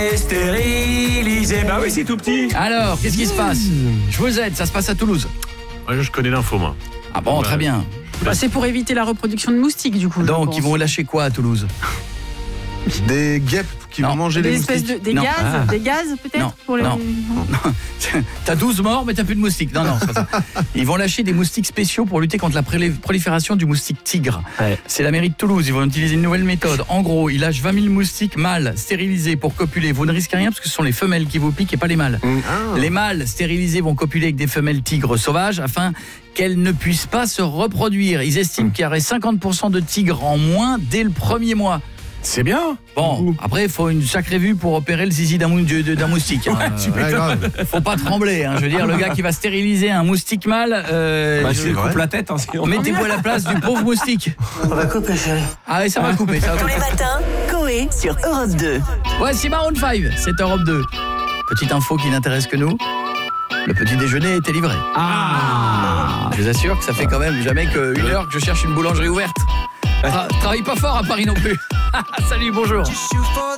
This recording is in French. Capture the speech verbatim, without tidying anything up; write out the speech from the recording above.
est stérilisé. Bah oui, c'est tout petit. Alors, qu'est-ce qui se passe? Je vous aide, ça se passe à Toulouse. Ouais, je connais l'info, moi. Ah bon, Bah, très bien. Bah, c'est pour éviter la reproduction de moustiques, du coup. je Donc, pense. ils vont lâcher quoi à Toulouse? Des guêpes qui Non. vont manger Des les espèces moustiques. de des Non. gaz, Ah. des gaz peut-être Non, pour les. non. T'as douze morts, mais t'as plus de moustiques. Non, non, c'est pas ça. Ils vont lâcher des moustiques spéciaux pour lutter contre la prélé- prolifération du moustique tigre. Ouais. C'est la mairie de Toulouse. Ils vont utiliser une nouvelle méthode. En gros, ils lâchent vingt mille moustiques mâles stérilisés pour copuler. Vous ne risquez rien parce que ce sont les femelles qui vous piquent et pas les mâles. Ah. Les mâles stérilisés vont copuler avec des femelles tigres sauvages afin qu'elles ne puissent pas se reproduire. Ils estiment qu'il y aurait cinquante pour cent de tigres en moins dès le premier mois. C'est bien. Bon, après, il faut une sacrée vue pour opérer le zizi d'un mou- de- d'un moustique. hein. Ouais, grave. Faut pas trembler, hein. Je veux dire, le gars qui va stériliser un moustique mâle, euh, Bah, je- c'est vrai. coupe la tête, hein, sinon. mettez-vous à la place du pauvre moustique. On va couper, chérie. Ah oui, ça va couper, ça va Tous les couper. matins, Coé sur Europe deux. Voici Maroon cinq, c'est Europe deux. Petite info qui n'intéresse que nous. Le petit déjeuner était livré. Ah. Je vous assure que ça fait quand même jamais qu'une heure que je cherche une boulangerie ouverte. Tra- travaille pas fort à Paris non plus. Salut, bonjour.